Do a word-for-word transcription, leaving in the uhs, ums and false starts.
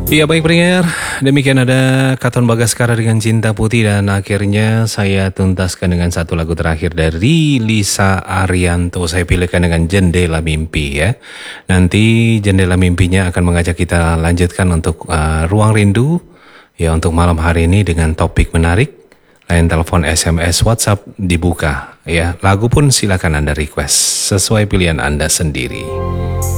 Iya baik pendengar, demikian ada Katon Bagaskara dengan Cinta Putih dan akhirnya saya tuntaskan dengan satu lagu terakhir dari Lisa Arianto. Saya pilihkan dengan Jendela Mimpi ya. Nanti Jendela Mimpinya akan mengajak kita lanjutkan untuk uh, Ruang Rindu ya untuk malam hari ini dengan topik menarik. Lain telepon, S M S, WhatsApp dibuka ya. Lagu pun silakan Anda request sesuai pilihan Anda sendiri.